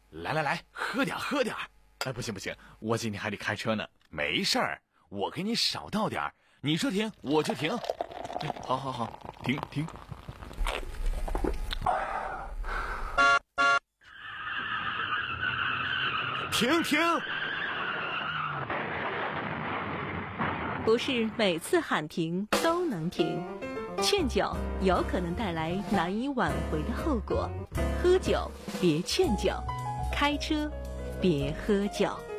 来，喝点。哎，不行，我今天还得开车呢。没事儿，我给你少倒点，你说停我就停。好，停。停！ 不是每次喊停都能停，劝酒有可能带来难以挽回的后果。喝酒别劝酒，开车别喝酒。